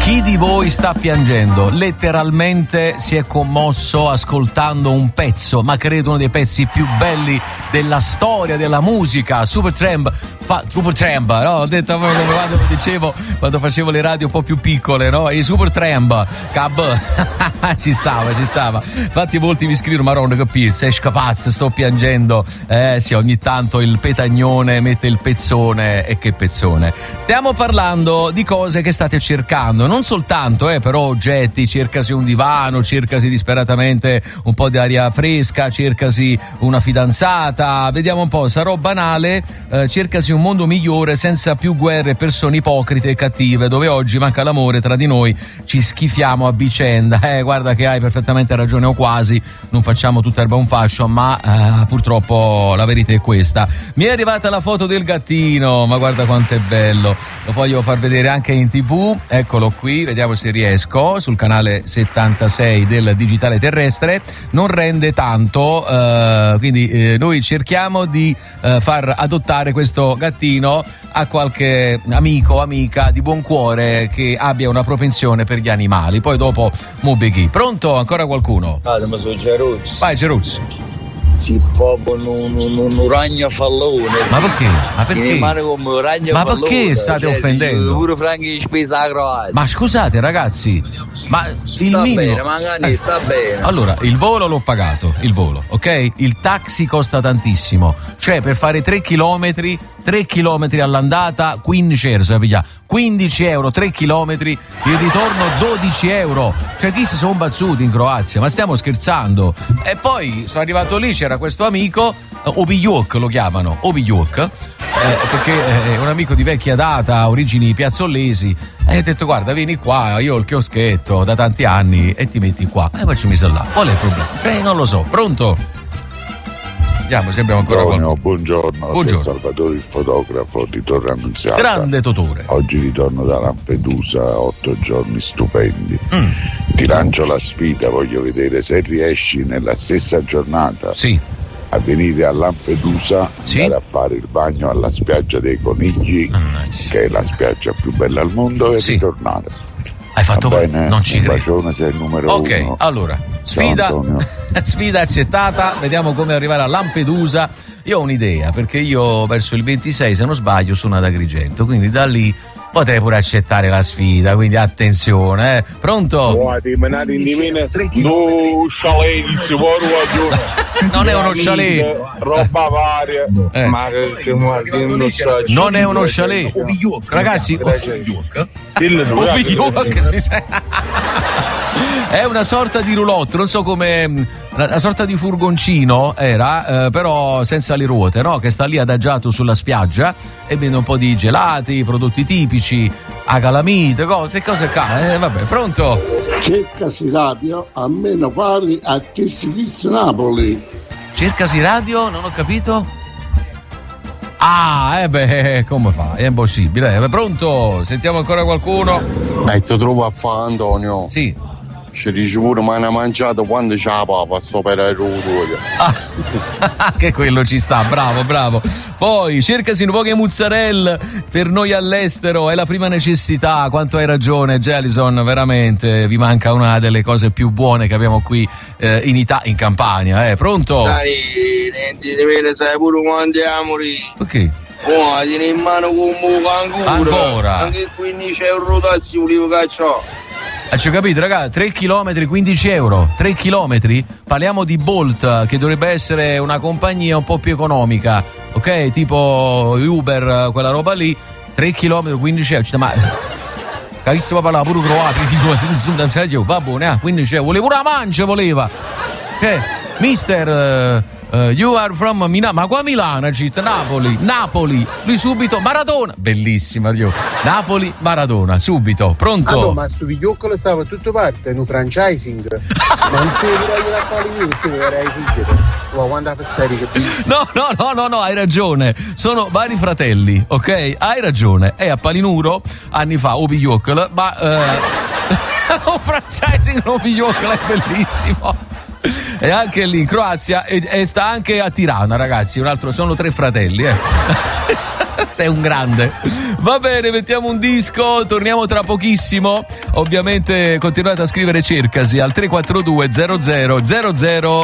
Chi di voi sta piangendo? Letteralmente si è commosso ascoltando un pezzo, ma credo uno dei pezzi più belli della storia della musica. Supertramp, no? Ho detto quando dicevo, quando facevo le radio un po' più piccole, no? I Supertramp, ci stava. Infatti molti mi scrivono: Maronna, capì, sei scapazzo, sto piangendo. Sì, ogni tanto il petagnone mette il pezzone, e che pezzone. Stiamo parlando di cose che state cercando, non soltanto però oggetti, cercasi un divano, cercasi disperatamente un po' di aria fresca, cercasi una fidanzata, vediamo un po', sarò banale, cercasi un mondo migliore senza più guerre, persone ipocrite e cattive, dove oggi manca l'amore, tra di noi ci schifiamo a vicenda. Guarda che hai perfettamente ragione, o quasi, non facciamo tutta erba un fascio, ma purtroppo la verità è questa. Mi è arrivata la foto del gattino, ma guarda quanto è bello, lo voglio far vedere anche in TV, eccolo qui, vediamo se riesco, sul canale 76 del digitale terrestre. Non rende tanto, quindi noi cerchiamo di far adottare questo gattino a qualche amico o amica di buon cuore che abbia una propensione per gli animali. Poi dopo Mubighi. Pronto? Ancora qualcuno? Ma sono Geruzzi. Vai Geruzzi. Si proprio un ragno fallone. Ma perché? Ma perché state offendendo? Pure franchi di spesa Croazia. Ma scusate ragazzi, ma sta bene, magari sta bene. Allora, il volo l'ho pagato, il volo, ok? Il taxi costa tantissimo, cioè per fare 3 chilometri all'andata 15 euro, sapete? 15 euro, 3 chilometri, il ritorno 12 euro. Cioè chi si sono bazzuti in Croazia? Ma stiamo scherzando? E poi sono arrivato lì, c'era questo amico, Obijuk lo chiamano, Obijuk, perché è un amico di vecchia data, origini piazzollesi, e ho detto: guarda, vieni qua, io ho il chioschetto da tanti anni e ti metti qua. E poi ci mise là. Qual è il problema? Cioè, non lo so. Pronto? Vediamo se abbiamo ancora qualcosa. Buongiorno. Sono Salvatore, il fotografo di Torre Annunziata. Grande Totore. Oggi ritorno da Lampedusa, 8 giorni stupendi. Ti lancio la sfida, voglio vedere se riesci nella stessa giornata a venire a Lampedusa, andare a fare il bagno alla spiaggia dei Conigli, che è la spiaggia più bella al mondo, e ritornare. Hai fatto bene? Non ci credo. Un bacione, sei il numero 1. Ok, allora, sfida accettata, vediamo come arrivare a Lampedusa. Io ho un'idea, perché io verso il 26, se non sbaglio, sono ad Agrigento, quindi da lì potrei pure accettare la sfida, quindi attenzione, Pronto? Non è uno chalet. Roba varia, ma che non so. Non è uno chalet. Ragazzi, è una sorta di roulotte, non so come, una sorta di furgoncino era, però senza le ruote, no? Che sta lì adagiato sulla spiaggia e vende un po' di gelati, prodotti tipici, agalamite, cose qua. Vabbè, pronto? Cercasi radio, almeno pari a che si dice Napoli. Cercasi radio, non ho capito. Come fa? È impossibile. Pronto? Sentiamo ancora qualcuno? Ti trovo a fa, Antonio. Sì. Ci dice pure, ma ne ha mangiato quando c'è la papa, sto per il ruolo. Che quello ci sta, bravo. Poi cercasi un po' di mozzarella per noi all'estero, è la prima necessità. Quanto hai ragione, Gelison, veramente vi manca una delle cose più buone che abbiamo qui in Campania. Pronto? Dai, sai pure quanti amori. Ok. Tieni in mano con ancora. Anche 15 euro tassi volevo cacciare. Ci ho capito, raga, 3 chilometri, 15 euro, 3 chilometri? Parliamo di Bolt, che dovrebbe essere una compagnia un po' più economica, ok? Tipo Uber, quella roba lì, 3 chilometri, 15 euro. Ma carissimo, parlava pure croati, va buono, 15 euro. Voleva una mancia, voleva. Mister... you are from Milano, ma qua Milano, città, Napoli, lui subito, Maradona, bellissima, Napoli, Maradona, subito, pronto? Ma sto videoccolo stava tutto parte, un franchising, ma non stai pure a fare io, stai vorrei fuggire, ma quando fai che dici? No, hai ragione, sono vari fratelli, ok? Hai ragione, è a Palinuro, anni fa, videoccolo, ma un franchising, videoccolo è bellissimo. E anche lì in Croazia e sta anche a Tirana, ragazzi, un altro, sono 3 fratelli. Sei un grande. Va bene, mettiamo un disco, torniamo tra pochissimo. Ovviamente continuate a scrivere Cercasi al 342 00 00